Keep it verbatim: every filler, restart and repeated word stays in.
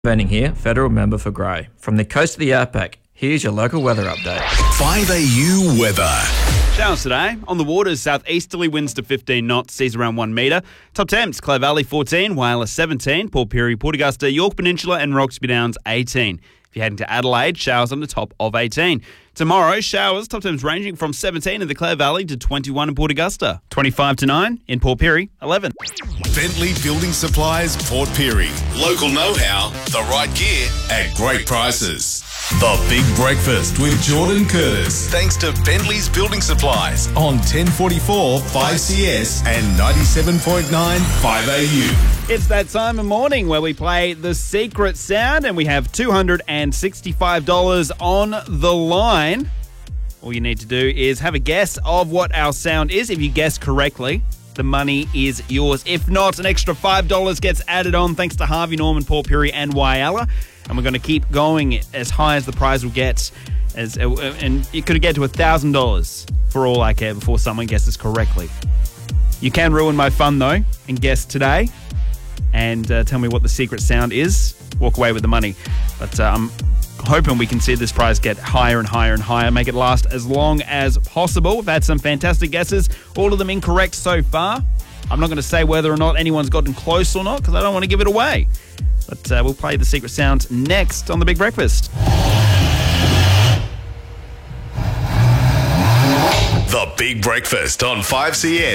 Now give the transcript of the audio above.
Venning here, federal member for Grey. From the coast of the outback, here's your local weather update. five A U weather. Showers today. On the waters, southeasterly winds to fifteen knots, seas around one metre. Top temps, Clare Valley fourteen, Whyalla seventeen, Port Pirie, Port Augusta, York Peninsula and Roxby Downs eighteen. If you're heading to Adelaide, showers on the top of eighteen. Tomorrow, showers, top temps ranging from seventeen in the Clare Valley to twenty-one in Port Augusta. twenty-five to nine in Port Pirie, eleven. Bentley Building Supplies, Port Pirie. Local know-how, the right gear at great prices. The Big Breakfast with Jordan Curtis. Thanks to Bentley's Building Supplies on ten forty-four five C S and ninety-seven point nine five A U. It's that time of morning where we play The Secret Sound and we have two hundred sixty-five dollars on the line. All you need to do is have a guess of what our sound is. If you guess correctly, the money is yours. If not, an extra five dollars gets added on thanks to Harvey Norman, Port Pirie and Whyalla. And we're going to keep going as high as the prize will get. As, uh, and it could get to one thousand dollars for all I care before someone guesses correctly. You can ruin my fun, though, and guess today. And uh, tell me what the secret sound is. Walk away with the money. But uh, I'm hoping we can see this prize get higher and higher and higher. Make it last as long as possible. We've had some fantastic guesses. All of them incorrect so far. I'm not going to say whether or not anyone's gotten close or not because I don't want to give it away. But uh, we'll play the secret sound next on The Big Breakfast. The Big Breakfast on five C S.